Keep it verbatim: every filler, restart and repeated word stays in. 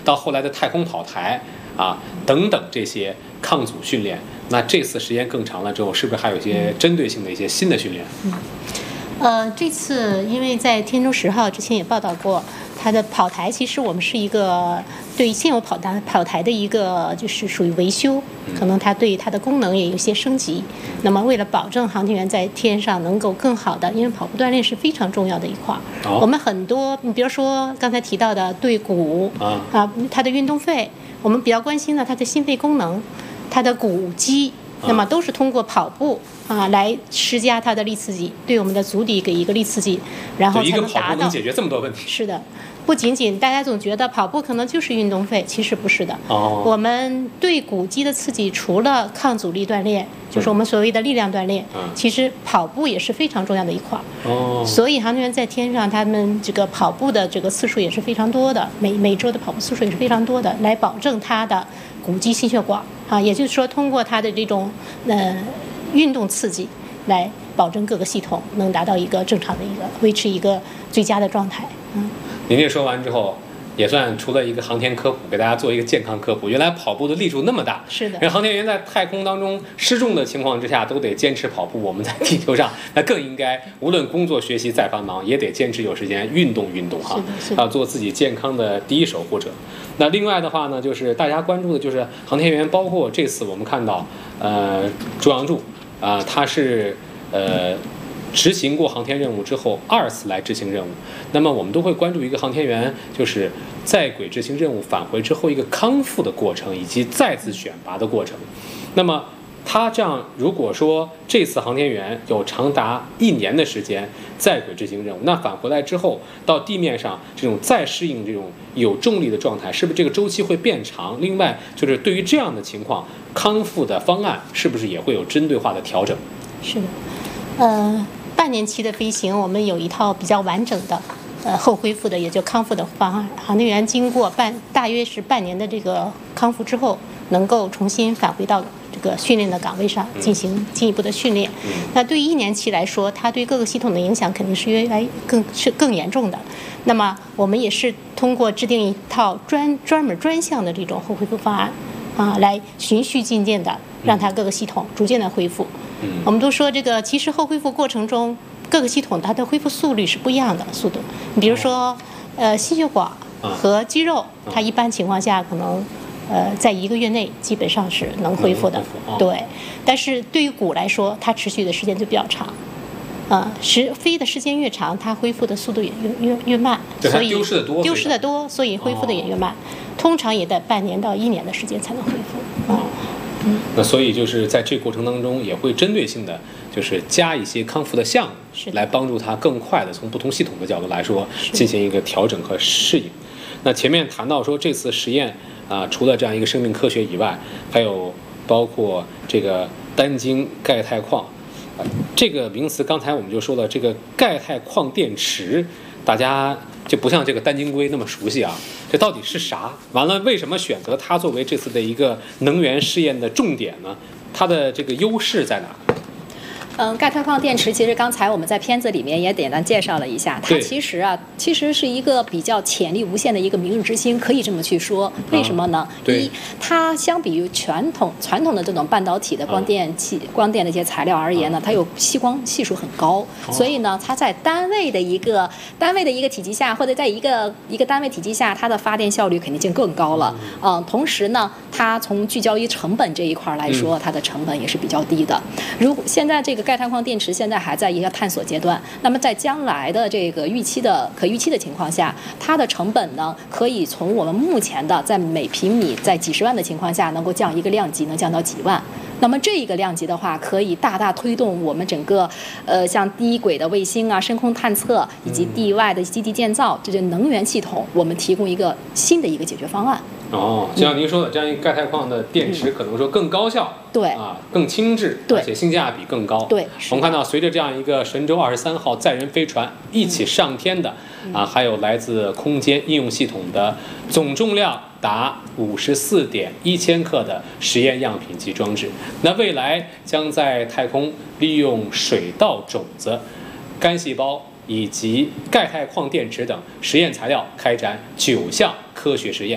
到后来的太空跑台啊等等这些抗阻训练。那这次时间更长了之后，是不是还有一些针对性的一些新的训练？ 嗯，呃，这次因为在天舟十号之前也报道过，它的跑台其实我们是一个对现有跑台跑台的一个就是属于维修，可能它对它的功能也有些升级。那么为了保证航天员在天上能够更好的，因为跑步锻炼是非常重要的一块，哦、我们很多你比如说刚才提到的对骨啊啊，它的运动肺，我们比较关心的它的心肺功能，它的骨肌。那么都是通过跑步啊来施加它的力刺激，对我们的足底给一个力刺激，然后才能达到。 一个跑步能解决这么多问题。 是的，不仅仅大家总觉得跑步可能就是运动肺，其实不是的。 哦。 我们对骨肌的刺激，除了抗阻力锻炼，就是我们所谓的力量锻炼，嗯、其实跑步也是非常重要的一块。 哦。 所以航天员在天上，他们这个跑步的这个次数也是非常多的，每每周的跑步次数也是非常多的，来保证他的骨肌心血管。啊，也就是说，通过它的这种呃运动刺激，来保证各个系统能达到一个正常的一个维持一个最佳的状态。嗯， 您这说完之后，也算除了一个航天科普，给大家做一个健康科普。原来跑步的力度那么大， 是的。 因为航天员在太空当中失重的情况之下，都得坚持跑步。我们在地球上，那更应该无论工作学习再繁忙，也得坚持有时间运动运动哈，要做自己健康的第一守护者。那另外的话呢，就是大家关注的就是航天员，包括这次我们看到，呃，朱杨柱啊、呃，他是呃执行过航天任务之后二次来执行任务。那么我们都会关注一个航天员，就是在轨执行任务返回之后一个康复的过程，以及再次选拔的过程。那么他这样，如果说这次航天员有长达一年的时间在轨执行任务，那返回来之后到地面上这种再适应这种有重力的状态，是不是这个周期会变长？另外，就是对于这样的情况，康复的方案是不是也会有针对化的调整？ 是的，呃，半年期的飞行，我们有一套比较完整的呃后恢复的，也就康复的方案。航天员经过半大约是半年的这个康复之后，能够重新返回到这个训练的岗位上进行进一步的训练。嗯、那对于一年期来说，它对各个系统的影响肯定是越来更是更严重的。那么我们也是通过制定一套专专门专项的这种后恢复方案啊，来循序渐进的让它各个系统逐渐的恢复。嗯、我们都说这个其实后恢复过程中各个系统它的恢复速率是不一样的速度。你比如说，呃，心血管和肌肉，它一般情况下可能。呃，在一个月内基本上是能恢复的， 嗯、 对。但是对于骨来说，它持续的时间就比较长，啊、呃，时飞的时间越长，它恢复的速度也越越越慢，所以丢失的多， 丢失的多，所以恢复的也越慢，哦、通常也得半年到一年的时间才能恢复。啊、 嗯，那所以就是在这个过程当中，也会针对性的就是加一些康复的项目，来帮助它更快的从不同系统的角度来说进行一个调整和适应。那前面谈到说这次实验。啊，除了这样一个生命科学以外，还有包括这个单晶钙钛矿，啊，这个名词刚才我们就说了，这个钙钛矿电池，大家就不像这个单晶硅那么熟悉啊，这到底是啥？完了，为什么选择它作为这次的一个能源试验的重点呢？它的这个优势在哪？ 嗯，钙钛矿电池其实刚才我们在片子里面也简单介绍了一下，它其实啊，其实是一个比较潜力无限的一个明日之星，可以这么去说。为什么呢？ 嗯、 一，它相比于传统传统的这种半导体的光电器、嗯、光电的一些材料而言呢，它有吸光系数很高，哦、所以呢，它在单位的一个单位的一个体积下，或者在一个一个单位体积下，它的发电效率肯定就更高了。嗯，嗯同时呢，它从聚焦于成本这一块来说，嗯、它的成本也是比较低的。如果现在这个钙钛矿电池现在还在一个探索阶段，那么在将来的这个预期的可预期的情况下，它的成本呢，可以从我们目前的在每平米在几十万的情况下，能够降一个量级，能降到几万。那么这一个量级的话，可以大大推动我们整个呃像低轨的卫星啊、深空探测以及地外的基地建造这些能源系统，我们提供一个新的一个解决方案。 哦，就像您说的，这样一个钙钛矿的电池可能说更高效， 嗯、对啊，更轻质， 对， 而且性价比更高。 对， 我们看到随着这样一个神舟二十三号载人飞船一起上天的、嗯、啊，还有来自空间应用系统的总重量达五十四点一千克的实验样品及装置，那未来将在太空利用水稻种子、干细胞以及钙钛矿电池等实验材料开展九项科学实验。